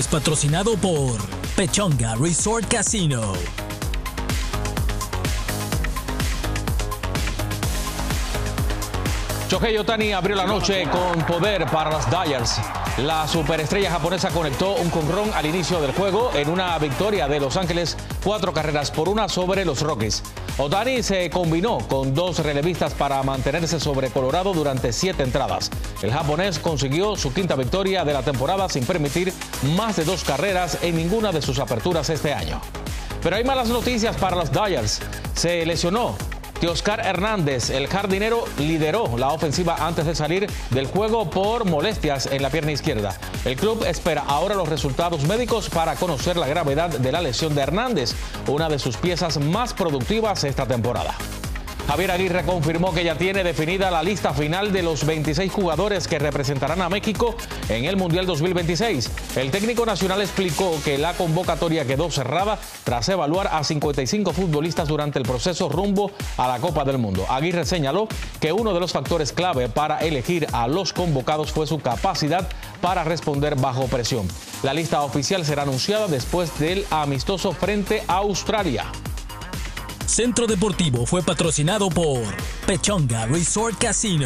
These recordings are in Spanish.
es patrocinado por Pechanga Resort Casino. Shohei Ohtani abrió la noche con poder para los Dodgers. La superestrella japonesa conectó un jonrón al inicio del juego en una victoria de Los Ángeles 4-1 sobre los Rockies. Ohtani se combinó con dos relevistas para mantenerse sobre Colorado durante 7 entradas. El japonés consiguió su quinta victoria de la temporada sin permitir más de 2 carreras en ninguna de sus aperturas este año. Pero hay malas noticias para los Dodgers. Se lesionó Teoscar Hernández. El jardinero lideró la ofensiva antes de salir del juego por molestias en la pierna izquierda. El club espera ahora los resultados médicos para conocer la gravedad de la lesión de Hernández, una de sus piezas más productivas esta temporada. Javier Aguirre confirmó que ya tiene definida la lista final de los 26 jugadores que representarán a México en el Mundial 2026. El técnico nacional explicó que la convocatoria quedó cerrada tras evaluar a 55 futbolistas durante el proceso rumbo a la Copa del Mundo. Aguirre señaló que uno de los factores clave para elegir a los convocados fue su capacidad para responder bajo presión. La lista oficial será anunciada después del amistoso frente a Australia. Centro Deportivo fue patrocinado por Pechanga Resort Casino.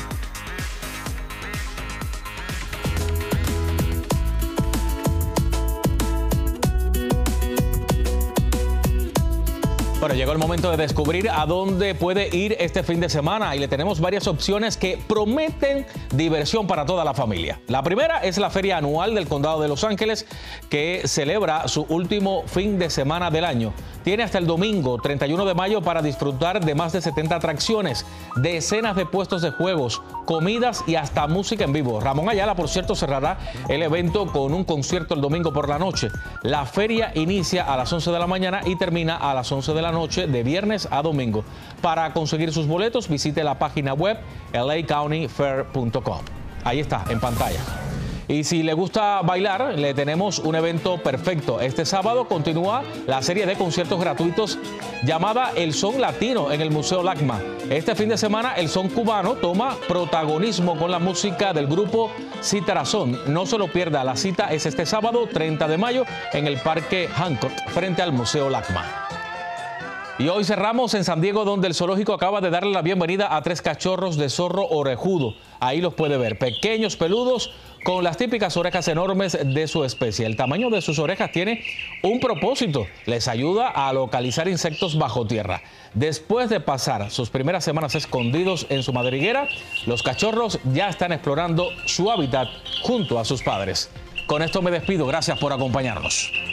Bueno, llegó el momento de descubrir a dónde puede ir este fin de semana y le tenemos varias opciones que prometen diversión para toda la familia. La primera es la Feria Anual del Condado de Los Ángeles, que celebra su último fin de semana del año. Tiene hasta el domingo 31 de mayo para disfrutar de más de 70 atracciones, decenas de puestos de juegos, comidas y hasta música en vivo. Ramón Ayala, por cierto, cerrará el evento con un concierto el domingo por la noche. La feria inicia a las 11 de la mañana y termina a las 11 de la noche de viernes a domingo. Para conseguir sus boletos, visite la página web lacountyfair.com. Ahí está, en pantalla. Y si le gusta bailar, le tenemos un evento perfecto. Este sábado continúa la serie de conciertos gratuitos llamada El Son Latino en el Museo LACMA. Este fin de semana el son cubano toma protagonismo con la música del grupo Citarazón. No se lo pierda, la cita es este sábado 30 de mayo en el Parque Hancock frente al Museo LACMA. Y hoy cerramos en San Diego, donde el zoológico acaba de darle la bienvenida a 3 cachorros de zorro orejudo. Ahí los puede ver, pequeños, peludos, con las típicas orejas enormes de su especie. El tamaño de sus orejas tiene un propósito: les ayuda a localizar insectos bajo tierra. Después de pasar sus primeras semanas escondidos en su madriguera, los cachorros ya están explorando su hábitat junto a sus padres. Con esto me despido, gracias por acompañarnos.